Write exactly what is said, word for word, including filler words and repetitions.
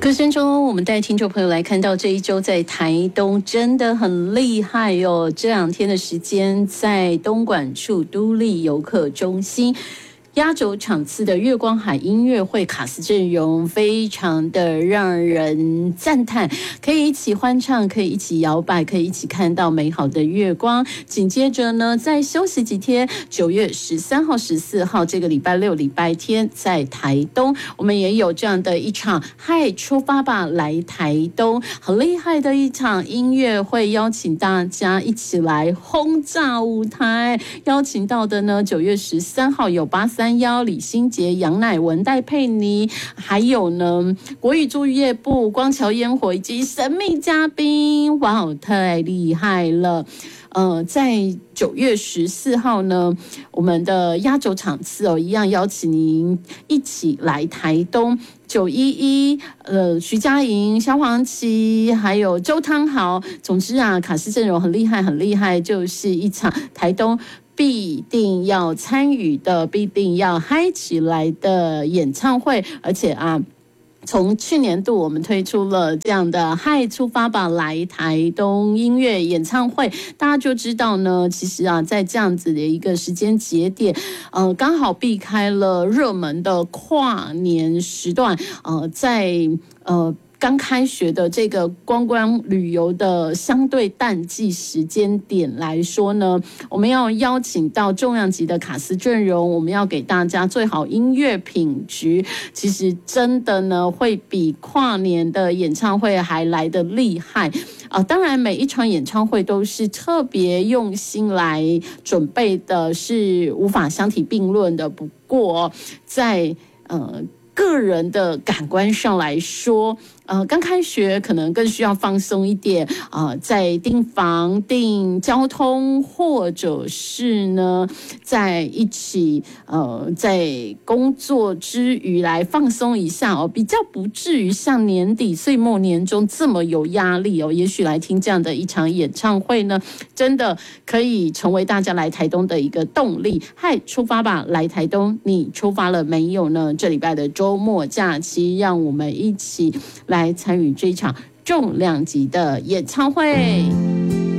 歌声中，我们带听众朋友来看到这一周在台东真的很厉害哟！这两天的时间，在东莞处都立游客中心压轴场次的月光海音乐会卡司阵容非常的让人赞叹，可以一起欢唱，可以一起摇摆，可以一起看到美好的月光。紧接着呢，再休息几天，九月十三号、十四号这个礼拜六、礼拜天，在台东我们也有这样的一场嗨出发吧来台东，很厉害的一场音乐会，邀请大家一起来轰炸舞台。邀请到的呢，九月十三号有八三幺李心洁、杨乃文、戴佩妮，还有呢国语驻乐部、光桥烟火以及神秘嘉宾，哇，太厉害了！呃，在九月十四号呢，我们的压轴场次哦，一样邀请您一起来台东。九一一，呃，徐佳莹、萧煌奇，还有周汤豪，总之啊，卡司阵容很厉害，很厉害，就是一场台东必定要参与的、必定要嗨起来的演唱会，而且啊。从去年度我们推出了这样的嗨出发吧来台东音乐演唱会，大家就知道呢，其实啊，在这样子的一个时间节点，呃，刚好避开了热门的跨年时段，呃，在呃。刚开学的这个观光旅游的相对淡季时间点来说呢，我们要邀请到重量级的卡司阵容，我们要给大家最好音乐品质，其实真的呢会比跨年的演唱会还来得厉害啊、呃！当然每一场演唱会都是特别用心来准备的，是无法相提并论的。不过在呃个人的感官上来说，呃，刚开学可能更需要放松一点啊、呃，在订房、订交通，或者是呢，在一起呃，在工作之余来放松一下哦，比较不至于像年底岁末年终这么有压力哦。也许来听这样的一场演唱会呢，真的可以成为大家来台东的一个动力。嗨，出发吧，来台东！你出发了没有呢？这礼拜的周末假期，让我们一起来参与这一场重量级的演唱会。